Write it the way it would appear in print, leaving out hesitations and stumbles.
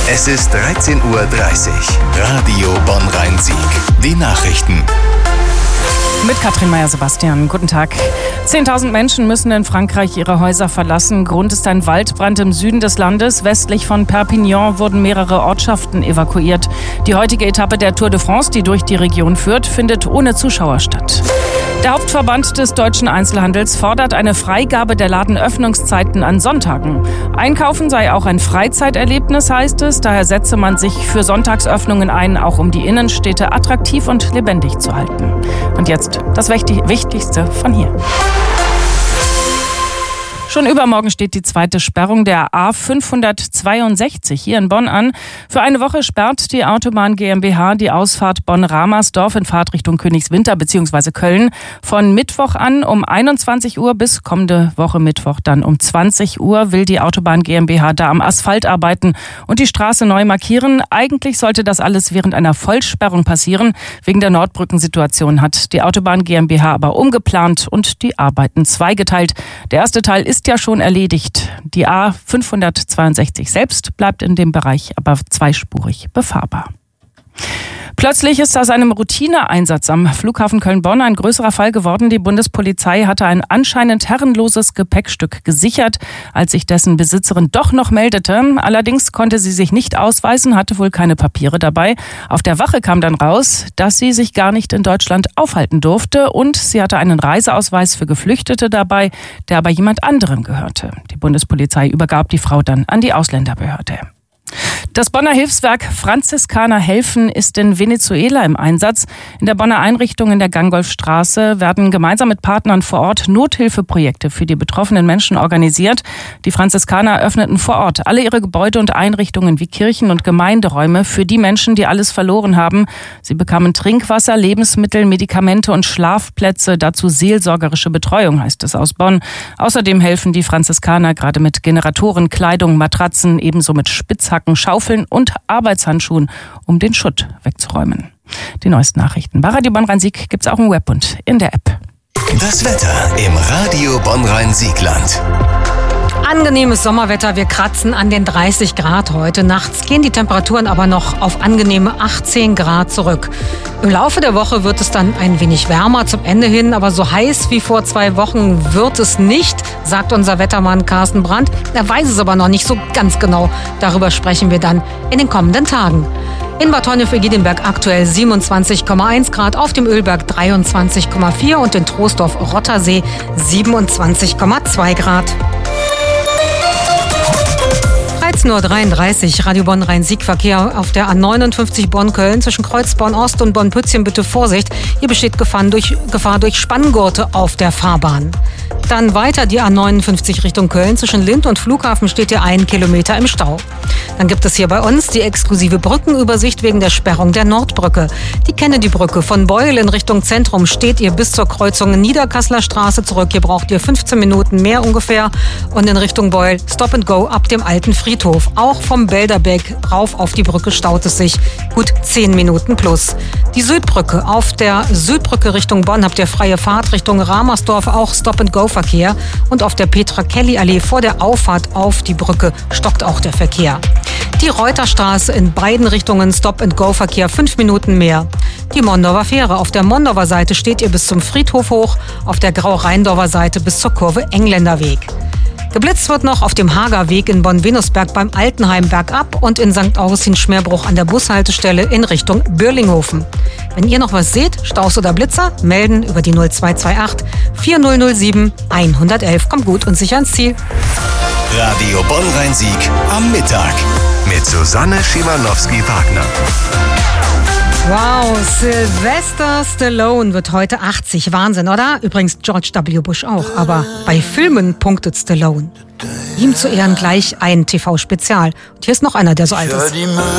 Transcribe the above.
Es ist 13:30 Uhr. Radio Bonn-Rhein-Sieg. Die Nachrichten. Mit Katrin Meyer-Sebastian. Guten Tag. 10.000 Menschen müssen in Frankreich ihre Häuser verlassen. Grund ist ein Waldbrand im Süden des Landes. Westlich von Perpignan wurden mehrere Ortschaften evakuiert. Die heutige Etappe der Tour de France, die durch die Region führt, findet ohne Zuschauer statt. Der Hauptverband des deutschen Einzelhandels fordert eine Freigabe der Ladenöffnungszeiten an Sonntagen. Einkaufen sei auch ein Freizeiterlebnis, heißt es. Daher setze man sich für Sonntagsöffnungen ein, auch um die Innenstädte attraktiv und lebendig zu halten. Und jetzt das Wichtigste von hier. Schon übermorgen steht die zweite Sperrung der A562 hier in Bonn an. Für eine Woche sperrt die Autobahn GmbH die Ausfahrt Bonn-Ramersdorf in Fahrtrichtung Königswinter bzw. Köln von Mittwoch an um 21 Uhr bis kommende Woche Mittwoch dann um 20 Uhr will die Autobahn GmbH da am Asphalt arbeiten und die Straße neu markieren. Eigentlich sollte das alles während einer Vollsperrung passieren. Wegen der Nordbrückensituation hat die Autobahn GmbH aber umgeplant und die Arbeiten zweigeteilt. Der erste Teil ist ja schon erledigt. Die A562 selbst bleibt in dem Bereich aber zweispurig befahrbar. Plötzlich ist aus einem Routineeinsatz am Flughafen Köln-Bonn ein größerer Fall geworden. Die Bundespolizei hatte ein anscheinend herrenloses Gepäckstück gesichert, als sich dessen Besitzerin doch noch meldete. Allerdings konnte sie sich nicht ausweisen, hatte wohl keine Papiere dabei. Auf der Wache kam dann raus, dass sie sich gar nicht in Deutschland aufhalten durfte und sie hatte einen Reiseausweis für Geflüchtete dabei, der aber jemand anderem gehörte. Die Bundespolizei übergab die Frau dann an die Ausländerbehörde. Das Bonner Hilfswerk Franziskaner helfen ist in Venezuela im Einsatz. In der Bonner Einrichtung in der Gangolfstraße werden gemeinsam mit Partnern vor Ort Nothilfeprojekte für die betroffenen Menschen organisiert. Die Franziskaner öffneten vor Ort alle ihre Gebäude und Einrichtungen wie Kirchen und Gemeinderäume für die Menschen, die alles verloren haben. Sie bekamen Trinkwasser, Lebensmittel, Medikamente und Schlafplätze, dazu seelsorgerische Betreuung, heißt es aus Bonn. Außerdem helfen die Franziskaner gerade mit Generatoren, Kleidung, Matratzen, ebenso mit Spitzhacken, Schaufeln und Arbeitshandschuhen, um den Schutt wegzuräumen. Die neuesten Nachrichten bei Radio Bonn-Rhein-Sieg gibt's auch im Web und in der App. Das Wetter im Radio Bonn-Rhein-Siegland. Angenehmes Sommerwetter, wir kratzen an den 30 Grad heute. Nachts gehen die Temperaturen aber noch auf angenehme 18 Grad zurück. Im Laufe der Woche wird es dann ein wenig wärmer zum Ende hin, aber so heiß wie vor 2 Wochen wird es nicht, sagt unser Wettermann Carsten Brandt. Er weiß es aber noch nicht so ganz genau. Darüber sprechen wir dann in den kommenden Tagen. In Bad Honnef-Egidinberg aktuell 27,1 Grad, auf dem Ölberg 23,4 und in Troisdorf-Rottersee 27,2 Grad. 13:33 Uhr, Radio Bonn-Rhein-Sieg-Verkehr auf der A59 Bonn-Köln zwischen Kreuzborn-Ost und Bonn-Pützchen. Bitte Vorsicht, hier besteht Gefahr durch Spanngurte auf der Fahrbahn. Dann weiter die A59 Richtung Köln. Zwischen Lind und Flughafen steht hier 1 Kilometer im Stau. Dann gibt es hier bei uns die exklusive Brückenübersicht wegen der Sperrung der Nordbrücke. Die Kennedy-Brücke von Beul in Richtung Zentrum steht ihr bis zur Kreuzung Niederkasseler Straße zurück. Hier braucht ihr 15 Minuten mehr ungefähr. Und in Richtung Beul Stop and Go ab dem alten Friedhof. Auch vom Belderbeck rauf auf die Brücke staut es sich gut 10 Minuten plus. Die Südbrücke. Auf der Südbrücke Richtung Bonn habt ihr freie Fahrt Richtung Ramersdorf, auch Stop-and-Go-Verkehr. Und auf der Petra-Kelly-Allee vor der Auffahrt auf die Brücke stockt auch der Verkehr. Die Reuterstraße in beiden Richtungen Stop-and-Go-Verkehr 5 Minuten mehr. Die Mondorfer Fähre. Auf der Mondorfer Seite steht ihr bis zum Friedhof hoch, auf der Grau-Rheindorfer Seite bis zur Kurve Engländerweg. Geblitzt wird noch auf dem Hagerweg in Bonn-Venusberg beim Altenheim bergab und in St. Augustin-Schmerbruch an der Bushaltestelle in Richtung Bürlinghofen. Wenn ihr noch was seht, Staus oder Blitzer, melden über die 0228 4007 111. Kommt gut und sicher ans Ziel. Radio Bonn-Rhein-Sieg am Mittag mit Susanne Schimanowski-Wagner. Wow, Sylvester Stallone wird heute 80. Wahnsinn, oder? Übrigens George W. Bush auch. Aber bei Filmen punktet Stallone. Ihm zu Ehren gleich ein TV-Spezial. Und hier ist noch einer, der so alt ist.